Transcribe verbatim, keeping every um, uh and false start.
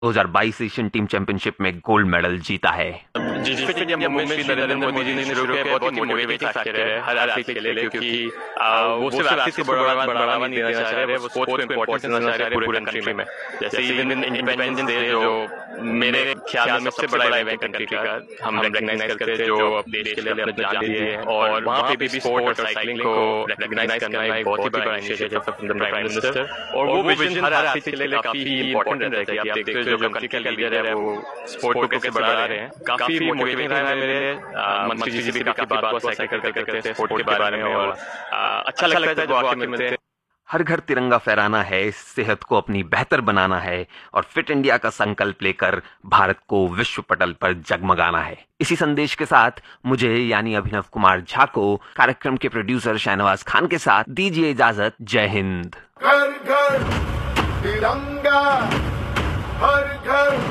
दो हज़ार बाईस एशियन टीम चैंपियनशिप में गोल्ड मेडल जीता है। जी fit India movement Shri Narendra Modi ji ने शुरू किया, बहुत ही मोटिवेटिंग फैक्टर है हर एथलीट के लिए, क्योंकि वो सिर्फ एथलीट्स को बढ़ावा बढ़ावा नहीं देना चाह रहे, वो स्पोर्ट्स को इंपॉर्टेंस देना चाह रहे हैं पूरे कंट्री में। जैसे इवन इंडिपेंडेंस डे जो मेरे ख्याल में सबसे बड़ा इवेंट कंट्री का हम रिकॉग्नाइज करते हैं, जो देश के लिए अपने जान दिए हैं, और वहाँ पे भी स्पोर्ट और साइकिलिंग को रिकॉग्नाइज करना एक बहुत ही बड़ा इनिशिएटिव है फ्रॉम द प्राइम मिनिस्टर। और वो विजन हर एथलीट के लिए काफी इंपॉर्टेंट रहता है कि आप देखते हो जो कंट्री का लीडर है वो स्पोर्ट को कैसे बढ़ा रहे हैं। काफी मोटिवेटिंग रहा है मेरे लिए। मंत्री जी से भी काफी बात बात साइकिल करते करते हैं स्पोर्ट के बारे में, और अच्छा लगता है जब आके मिलते हैं। हर घर तिरंगा फहराना है, सेहत को अपनी बेहतर बनाना है और फिट इंडिया का संकल्प लेकर भारत को विश्व पटल पर जगमगाना है। इसी संदेश के साथ मुझे यानी अभिनव कुमार झा को कार्यक्रम के प्रोड्यूसर शाहनवाज खान के साथ दीजिए इजाजत। जय हिंद। घर घर तिरंगा, हर